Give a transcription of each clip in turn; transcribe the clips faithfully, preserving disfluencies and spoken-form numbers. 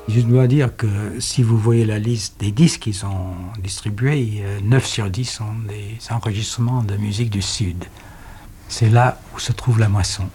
Je dois dire que si vous voyez la liste des disques qu'ils ont distribués, neuf sur dix sont des enregistrements de musique du Sud. C'est là où se trouve la moisson.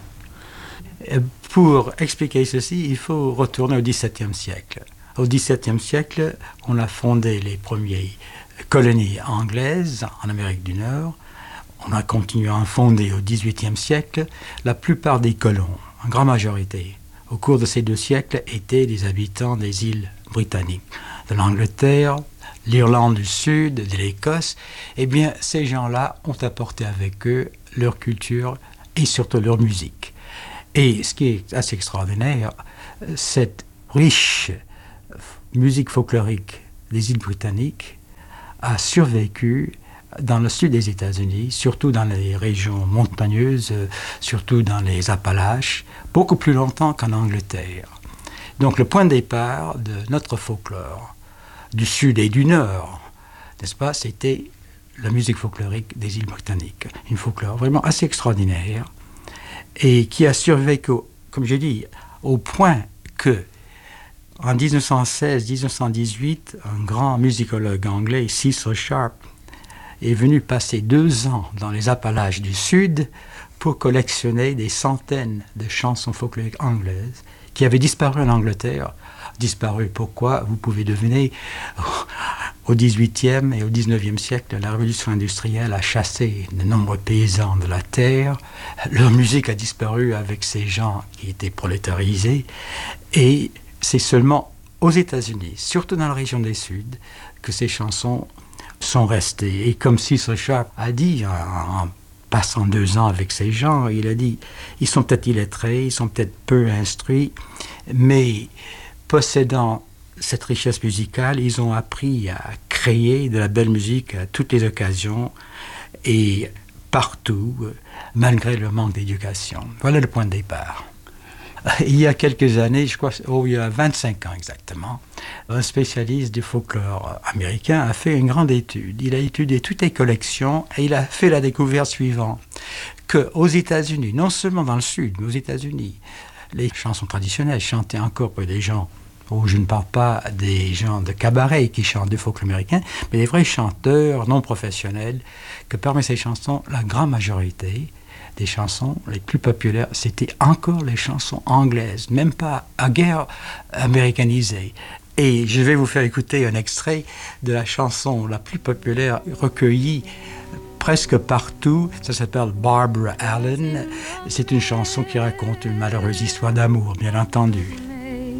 Pour expliquer ceci, il faut retourner au dix-septième siècle. Au dix-septième siècle, on a fondé les premières colonies anglaises en Amérique du Nord. On a continué à en fonder au dix-huitième siècle. La plupart des colons, en grande majorité, au cours de ces deux siècles, étaient des habitants des îles britanniques, de l'Angleterre, l'Irlande du Sud, de l'Écosse. Eh bien, ces gens-là ont apporté avec eux leur culture et surtout leur musique. Et ce qui est assez extraordinaire, cette riche musique folklorique des îles britanniques a survécu dans le sud des États-Unis, surtout dans les régions montagneuses, surtout dans les Appalaches, beaucoup plus longtemps qu'en Angleterre. Donc le point de départ de notre folklore, du sud et du nord, n'est-ce pas, c'était la musique folklorique des îles britanniques. Une folklore vraiment assez extraordinaire et qui a survécu, comme j'ai dit, au point que en dix-neuf cent seize dix-neuf cent dix-huit, un grand musicologue anglais, Cecil Sharp, est venu passer deux ans dans les Appalaches du Sud pour collectionner des centaines de chansons folkloriques anglaises qui avaient disparu en Angleterre. Disparu, pourquoi? Vous pouvez deviner. Au dix-huitième et au dix-neuvième siècle, la révolution industrielle a chassé de nombreux paysans de la terre. Leur musique a disparu avec ces gens qui étaient prolétarisés. Et c'est seulement aux États-Unis, surtout dans la région des Suds, que ces chansons sont restés. Et comme Cecil Sharp a dit, en, en passant deux ans avec ces gens, il a dit, ils sont peut-être illettrés, ils sont peut-être peu instruits, mais possédant cette richesse musicale, ils ont appris à créer de la belle musique à toutes les occasions et partout, malgré le manque d'éducation. Voilà le point de départ. Il y a quelques années, je crois, oh, il y a vingt-cinq ans exactement, un spécialiste du folklore américain a fait une grande étude. Il a étudié toutes les collections et il a fait la découverte suivante, qu'aux États-Unis, non seulement dans le Sud, mais aux États-Unis, les chansons traditionnelles chantaient encore par des gens, oh, je ne parle pas des gens de cabaret qui chantent du folklore américain, mais des vrais chanteurs non professionnels, que parmi ces chansons, la grande majorité des chansons les plus populaires, c'était encore les chansons anglaises, même pas à guerre américanisées. Et je vais vous faire écouter un extrait de la chanson la plus populaire recueillie presque partout. Ça s'appelle Barbara Allen. C'est une chanson qui raconte une malheureuse histoire d'amour, bien entendu.